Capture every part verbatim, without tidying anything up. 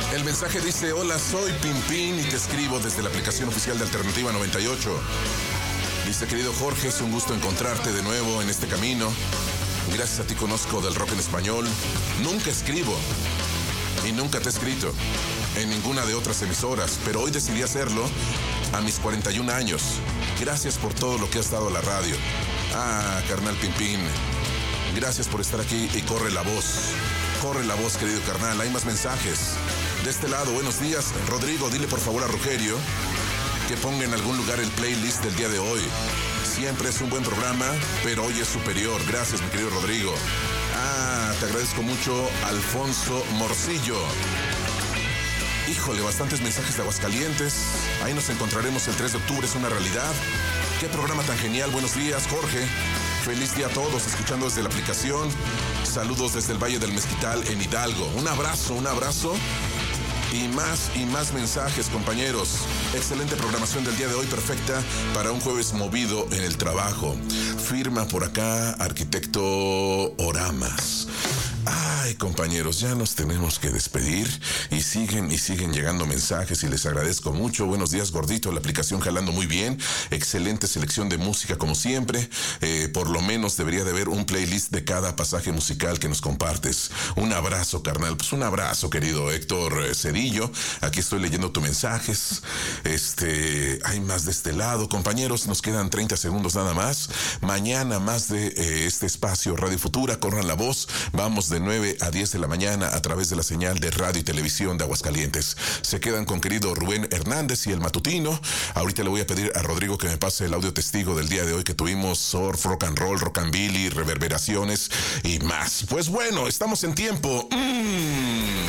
El mensaje dice: hola, soy Pimpín y te escribo desde la aplicación oficial de Alternativa noventa y ocho. Dice: querido Jorge, es un gusto encontrarte de nuevo en este camino. Gracias a ti conozco del rock en español. Nunca escribo y nunca te he escrito en ninguna de otras emisoras, pero hoy decidí hacerlo a mis cuarenta y un años. Gracias por todo lo que has dado a la radio. Ah, carnal Pimpín, gracias por estar aquí y corre la voz. Corre la voz, querido carnal. Hay más mensajes. De este lado, buenos días. Rodrigo, dile por favor a Rogelio que ponga en algún lugar el playlist del día de hoy. Siempre es un buen programa, pero hoy es superior. Gracias, mi querido Rodrigo. Ah, te agradezco mucho, Alfonso Morcillo. Híjole, bastantes mensajes de Aguascalientes. Ahí nos encontraremos el tres de octubre, es una realidad. Qué programa tan genial. Buenos días, Jorge. Feliz día a todos, escuchando desde la aplicación. Saludos desde el Valle del Mezquital en Hidalgo. Un abrazo, un abrazo. Y más y más mensajes, compañeros. Excelente programación del día de hoy, perfecta para un jueves movido en el trabajo. Firma por acá, arquitecto Oramas. Ay, compañeros, ya nos tenemos que despedir y siguen y siguen llegando mensajes y les agradezco mucho. Buenos días, gordito, la aplicación jalando muy bien. Excelente selección de música como siempre. Eh, por lo menos debería de haber un playlist de cada pasaje musical que nos compartes. Un abrazo, carnal. Pues un abrazo, querido Héctor Cedillo. Aquí estoy leyendo tus mensajes. Este, hay más de este lado. Compañeros, nos quedan treinta segundos nada más. Mañana más de eh, este espacio Radio Futura. Corran la voz. Vamos de nueve a diez de la mañana a través de la señal de radio y televisión de Aguascalientes. Se quedan con querido Rubén Hernández y el matutino. Ahorita le voy a pedir a Rodrigo que me pase el audio testigo del día de hoy que tuvimos: surf, rock and roll, rockabilly, reverberaciones y más. Pues bueno, estamos en tiempo. Mm.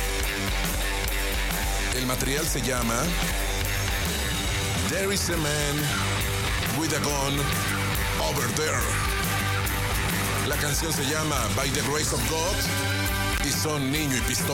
El material se llama There is a man with a gun over there. La canción se llama By the Grace of God y son Niño y Pistola.